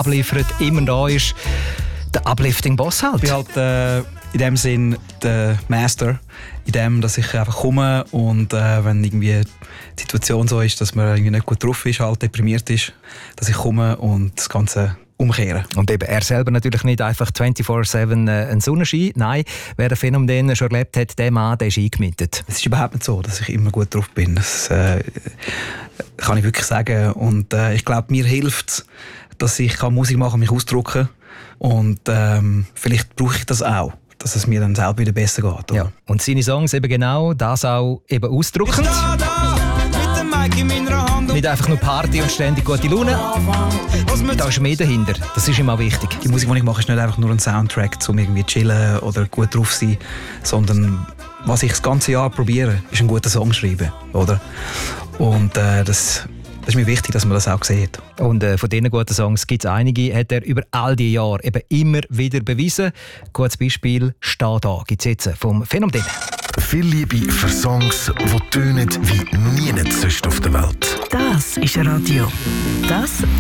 abliefert, immer da ist. Der Uplifting Boss halt. Ich bin halt in dem Sinn der Master, in dem, dass ich einfach komme und wenn irgendwie die Situation so ist, dass man irgendwie nicht gut drauf ist, halt deprimiert ist, dass ich komme und das Ganze umkehren. Und eben, er selber natürlich nicht einfach 24/7 ein Sonnenschein. Nein, wer den Phänomen schon erlebt hat, der Mann, der ist eingemietet. Es ist überhaupt nicht so, dass ich immer gut drauf bin. Das kann ich wirklich sagen. Und ich glaube, mir hilft es, dass ich Musik machen kann, mich ausdrücken. Und vielleicht brauche ich das auch, dass es mir dann selber wieder besser geht. Oder? Ja. Und seine Songs eben genau das auch eben ausdrückend. Nicht einfach nur Party und ständig gute Laune. Da ist mehr dahinter. Das ist ihm auch wichtig. Die Musik, die ich mache, ist nicht einfach nur ein Soundtrack, um irgendwie chillen oder gut drauf zu sein, sondern was ich das ganze Jahr probiere, ist einen guten Song schreiben, oder? Und das ist mir wichtig, dass man das auch sieht. Und von diesen guten Songs gibt es einige, hat er über all die Jahre eben immer wieder bewiesen. Gutes Beispiel «Steh da» gibt es jetzt vom Phänomen. Viel Liebe für Songs, die tönen wie nie sonst auf der Welt. Das ist Radio. Das